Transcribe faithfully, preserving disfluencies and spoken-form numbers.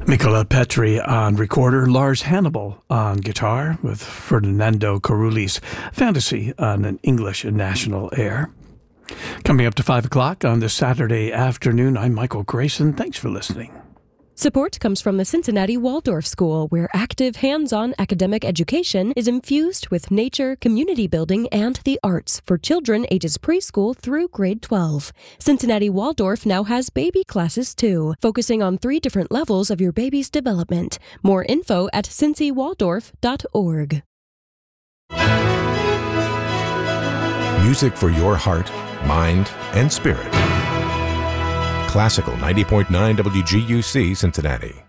Nicola Petri on recorder, Lars Hannibal on guitar, with Ferdinando Carulli's Fantasy on an English national air. Coming up to five o'clock on this Saturday afternoon, I'm Michael Grayson. Thanks for listening. Support comes from the Cincinnati Waldorf School, where active, hands-on academic education is infused with nature, community building, and the arts for children ages preschool through grade twelve. Cincinnati Waldorf now has baby classes, too, focusing on three different levels of your baby's development. More info at cincy waldorf dot org. Music for your heart, mind, and spirit. Classical ninety point nine W G U C Cincinnati.